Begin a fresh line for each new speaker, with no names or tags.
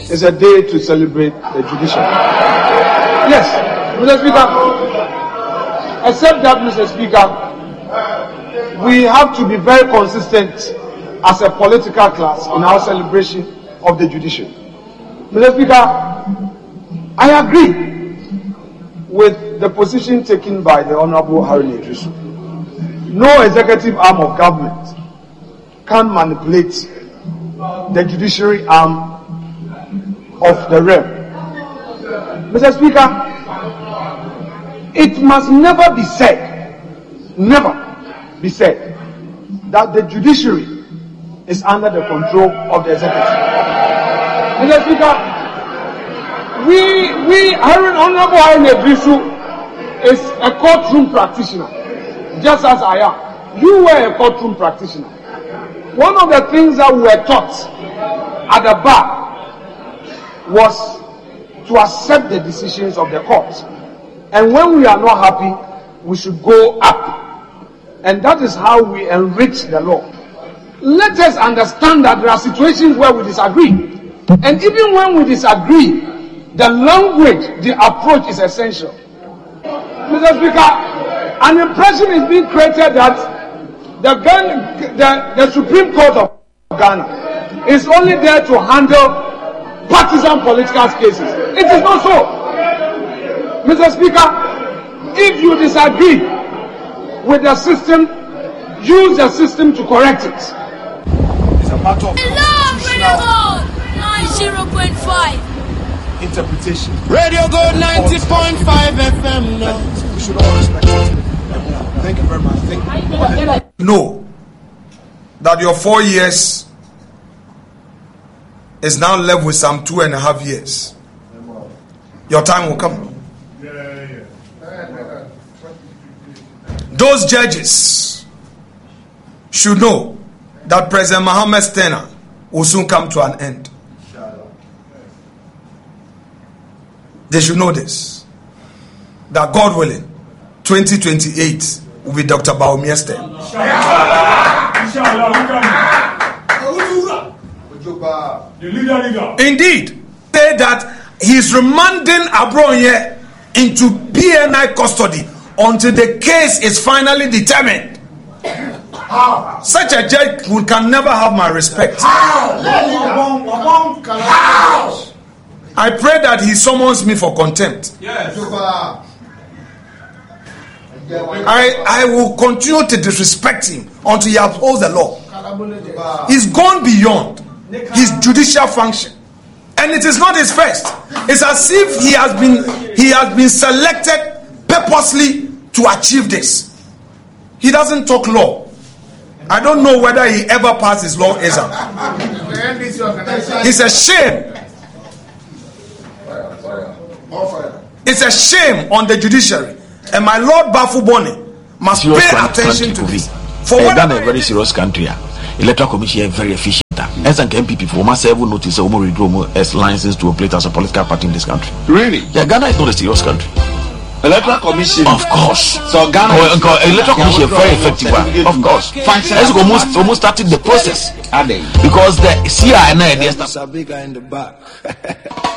is a day to celebrate the judiciary. Yes, Mr. Speaker. Except that, Mr. Speaker, we have to be very consistent as a political class in our celebration of the judiciary. Mr. Speaker, I agree with the position taken by the Honorable Haruna Iddrisu. No executive arm of government can manipulate the judiciary arm of the realm. Mr. Speaker, it must never be said that the judiciary is under the control of the executive. Mr. Speaker, Honorable Haruna Iddrisu is a courtroom practitioner, just as I am. You were a courtroom practitioner. One of the things that we were taught at the bar was to accept the decisions of the court. And when we are not happy, we should go up. And that is how we enrich the law. Let us understand that there are situations where we disagree. And even when we disagree, the language, the approach is essential. Mr. Speaker, an impression is being created that the Supreme Court of Ghana is only there to handle partisan political cases. It is not so. Mr. Speaker, if you disagree with the system, use the system to correct it. It's a matter of
90.5
interpretation.
Radio Gold 90.5 FM. No.
We should all respect it. Thank you very much. Know that your 4 years is now left with some 2.5 years. Your time will come. Those judges should know that President Mohammed's tenure will soon come to an end. They should know this. That God willing, 2028 will be Dr. Bawumia's term. Indeed, say that he's remanding Abronye into BNI custody until the case is finally determined. Such a judge can never have my respect. I pray that he summons me for contempt. Yes. I will continue to disrespect him until he upholds the law. He's gone beyond his judicial function, and it is not his first. It's as if he has been selected purposely to achieve this. He doesn't talk law. I don't know whether he ever passed his law exam. It's a shame. It's a shame on the judiciary, and my Lord Bafuboni must pay attention to this.
For Ghana, a very serious country. Electoral Commission is very efficient. As an MPP for almost 7 notice as license to operate as a political party in this country.
Really?
Yeah, Ghana is not a serious country.
Electoral Commission,
of course.
So Ghana,
Electoral Commission is very effective. Of course. Let's almost started the process because the CIA in the back.